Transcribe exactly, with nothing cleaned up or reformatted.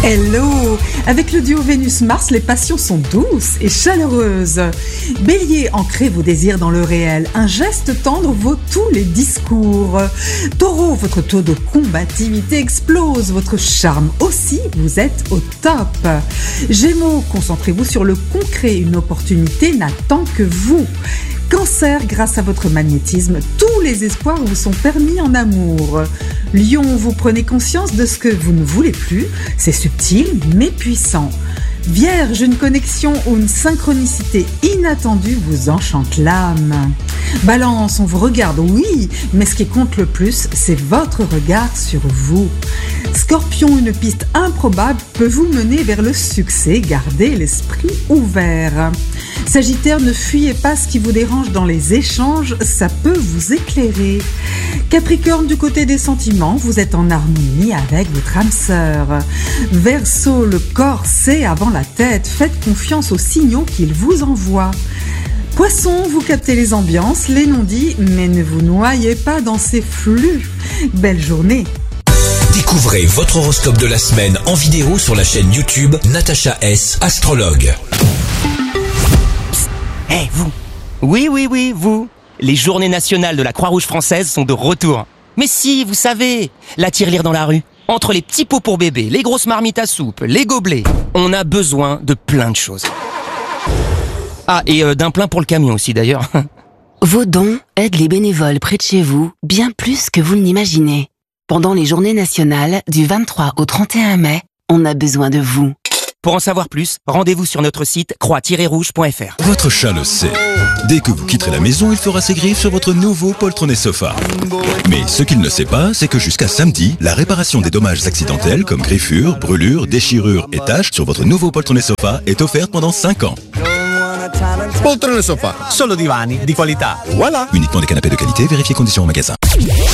Hello! Avec le duo Vénus-Mars, les passions sont douces et chaleureuses. Bélier, ancrez vos désirs dans le réel. Un geste tendre vaut tous les discours. Taureau, votre taux de combativité explose. Votre charme aussi, vous êtes au top. Gémeaux, concentrez-vous sur le concret. Une opportunité n'attend que vous. Cancer, grâce à votre magnétisme, tous les espoirs vous sont permis en amour. Lion, vous prenez conscience de ce que vous ne voulez plus. C'est subtil mais puissant. Vierge, une connexion ou une synchronicité inattendue vous enchante l'âme. Balance, on vous regarde, oui, mais ce qui compte le plus, c'est votre regard sur vous. Scorpion, une piste improbable peut vous mener vers le succès, gardez l'esprit ouvert. Sagittaire, ne fuyez pas ce qui vous dérange dans les échanges, ça peut vous éclairer. Capricorne, du côté des sentiments, vous êtes en harmonie avec votre âme sœur. Verseau, le corps sait avant la tête, faites confiance aux signaux qu'il vous envoie. Poisson, vous captez les ambiances, les non-dits, mais ne vous noyez pas dans ces flux. Belle journée. Découvrez votre horoscope de la semaine en vidéo sur la chaîne YouTube Natacha S, astrologue. Eh, hey, vous. Oui, oui, oui, vous. Les journées nationales de la Croix-Rouge française sont de retour. Mais si, vous savez, la tirelire dans la rue. Entre les petits pots pour bébé, les grosses marmites à soupe, les gobelets, on a besoin de plein de choses. Ah, et euh, d'un plein pour le camion aussi d'ailleurs. Vos dons aident les bénévoles près de chez vous bien plus que vous ne l'imaginez. Pendant les journées nationales du vingt-trois au trente et un mai, on a besoin de vous. Pour en savoir plus, rendez-vous sur notre site croix tiret rouge point f r. Votre chat le sait. Dès que vous quitterez la maison, il fera ses griffes sur votre nouveau poltronné sofa. Mais ce qu'il ne sait pas, c'est que jusqu'à samedi, la réparation des dommages accidentels comme griffures, brûlures, déchirures et taches sur votre nouveau poltronné sofa est offerte pendant cinq ans. Poltrone sofa, solo divani di qualità. Voilà. Uniquement des canapés de qualité, vérifiez conditions en magasin.